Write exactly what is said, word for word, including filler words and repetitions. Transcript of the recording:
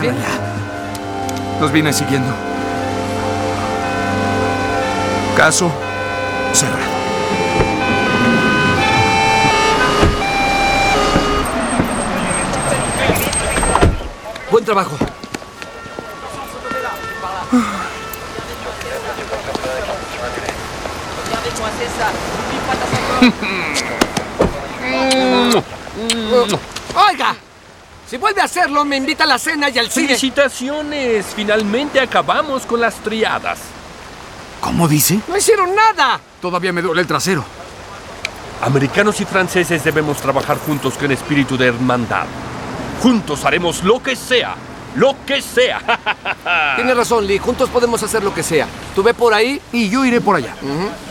para allá. Los vine siguiendo. Caso cerrado. Buen trabajo. Oiga, si vuelve a hacerlo, me invita a la cena y al cine. ¡Felicitaciones! Finalmente acabamos con las triadas. ¿Cómo dice? ¡No hicieron nada! Todavía me duele el trasero. Americanos y franceses debemos trabajar juntos con espíritu de hermandad. Juntos haremos lo que sea. ¡Lo que sea! Tienes razón, Lee. Juntos podemos hacer lo que sea. Tú ve por ahí y yo iré por allá. Uh-huh.